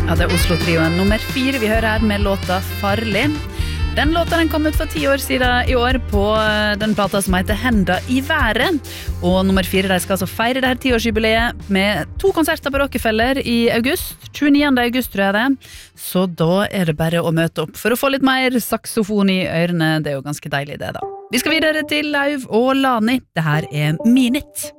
Ja, det Oslo-trioen nummer 4 vi hører her med låta Farlig. Den låta den kom ut for 10 år siden i år på den plata som heter Henda i været. Og nummer 4 de skal altså feire det her 10-årsjubileet med 2 konserter på Rockefeller i august. 29. august tror jeg det. Så da det bare å møte opp for å få litt mer saksofon i ørene. Det jo ganske deilig det da. Vi skal videre til Lauv og Lani. Det her Minit.